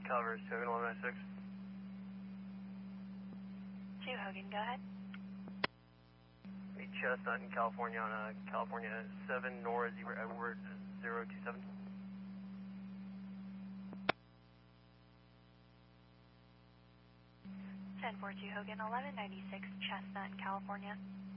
covers, Hogan 1196. 2 Hogan, go ahead. Meet Chestnut in California on California 7, Nora Zebra Edward 027. 1042 Hogan, 1196 Chestnut in California.